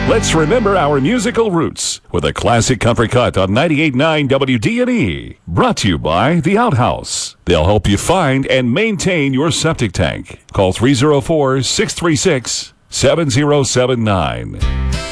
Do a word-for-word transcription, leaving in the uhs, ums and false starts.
Let's remember our musical roots with a classic country cut on ninety-eight point nine W D N E. Brought to you by The Outhouse. They'll help you find and maintain your septic tank. Call three oh four, six three six, seven oh seven nine.